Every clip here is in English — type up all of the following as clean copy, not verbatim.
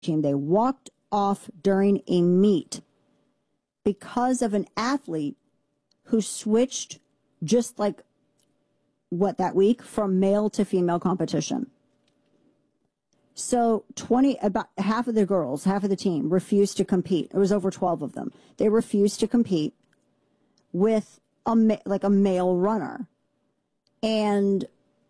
team. They walked off during a meet because of an athlete who switched just like that week from male to female competition. So about half of the girls, half of the team refused to compete. It was over 12 of them. They refused to compete with a male runner. And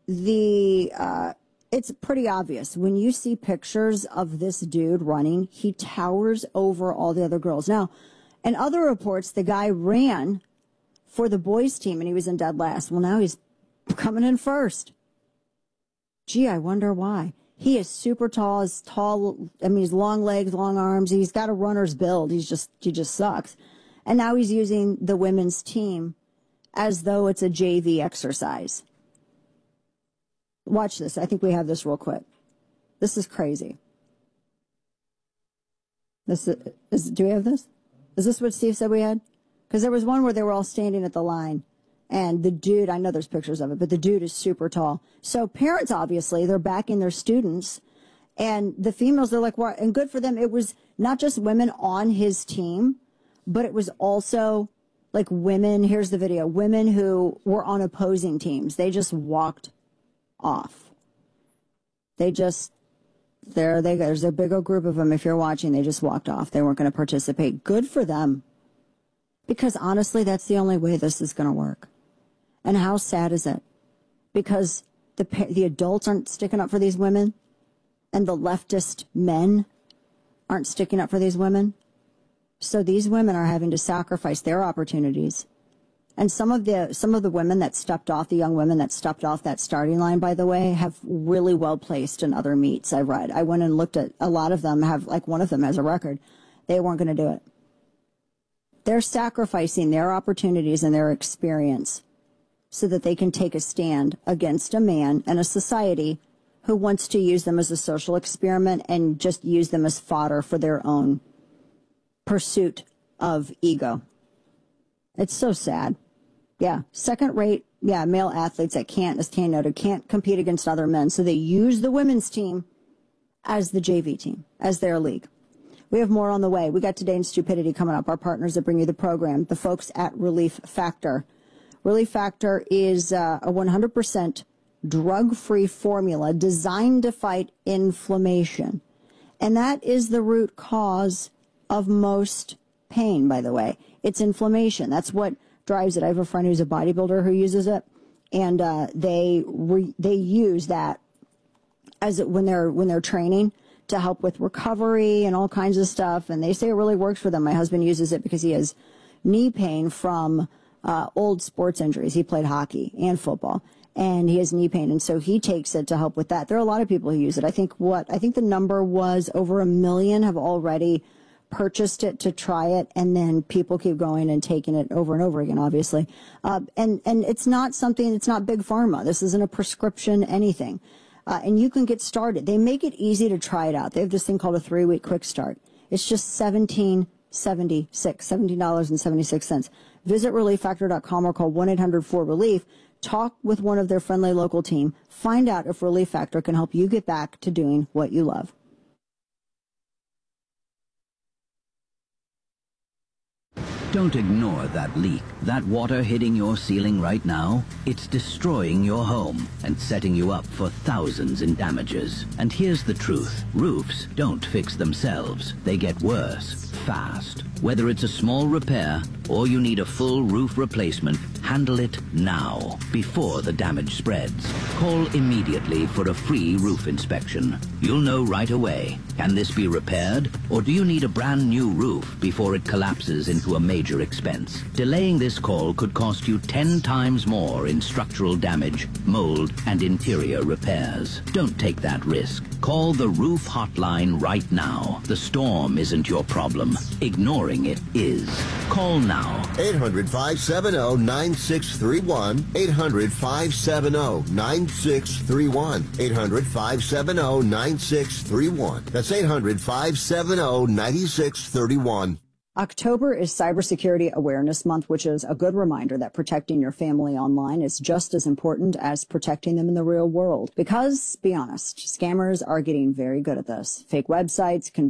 it's pretty obvious. When you see pictures of this dude running, he towers over all the other girls. Now, in other reports, the guy ran for the boys' team and he was in dead last. Well, now he's coming in first. Gee, I wonder why. He is super tall. He's long legs, long arms. He's got a runner's build. He just sucks. And now he's using the women's team as though it's a JV exercise. Watch this. I think we have this real quick. This is crazy. Do we have this? Is this what Steve said we had? Because there was one where they were all standing at the line. And the dude, I know there's pictures of it, but the dude is super tall. So parents, obviously, they're backing their students. And the females, they're like, what? And good for them. It was not just women on his team, but it was also like women. Here's the video. Women who were on opposing teams. They just walked off. There's a big old group of them. If you're watching, they just walked off. They weren't going to participate. Good for them. Because honestly, that's the only way this is going to work. And how sad is it? Because the adults aren't sticking up for these women, and the leftist men aren't sticking up for these women. So these women are having to sacrifice their opportunities. And some of the women that stepped off, the young women that stepped off that starting line, by the way, have really well placed in other meets I've read. I went and looked at a lot of them, one of them has a record. They weren't going to do it. They're sacrificing their opportunities and their experience so that they can take a stand against a man and a society who wants to use them as a social experiment and just use them as fodder for their own pursuit of ego. It's so sad. Yeah, second-rate, male athletes that can't compete against other men, so they use the women's team as the JV team, as their league. We have more on the way. We got Today in Stupidity coming up. Our partners that bring you the program, the folks at Relief Factor. Relief Factor is a 100% drug-free formula designed to fight inflammation. And that is the root cause of most pain, by the way. It's inflammation. That's what drives it. I have a friend who's a bodybuilder who uses it, and they use that as when they're training to help with recovery and all kinds of stuff. And they say it really works for them. My husband uses it because he has knee pain from old sports injuries. He played hockey and football, and he has knee pain, and so he takes it to help with that. There are a lot of people who use it. I think the number was over 1 million have already purchased it to try it, and then people keep going and taking it over and over again, obviously. And it's not big pharma. This isn't a prescription anything. And you can get started. They make it easy to try it out. They have this thing called a 3-week quick start. It's just $17.76. Visit ReliefFactor.com or call 1-800-4RELIEF. Talk with one of their friendly local team. Find out if Relief Factor can help you get back to doing what you love. Don't ignore that leak. That water hitting your ceiling right now, it's destroying your home and setting you up for thousands in damages. And here's the truth. Roofs don't fix themselves. They get worse, fast. Whether it's a small repair or you need a full roof replacement, handle it now, before the damage spreads. Call immediately for a free roof inspection. You'll know right away. Can this be repaired? Or do you need a brand new roof before it collapses into a major expense? Delaying this call could cost you 10 times more in structural damage, mold, and interior repairs. Don't take that risk. Call the Roof Hotline right now. The storm isn't your problem. Ignoring it is. Call now. 800-570-9631. 800-570-9631. 800-570-9631. That's 800-570-9631. October is Cybersecurity Awareness Month, which is a good reminder that protecting your family online is just as important as protecting them in the real world. Because, be honest, scammers are getting very good at this. Fake websites,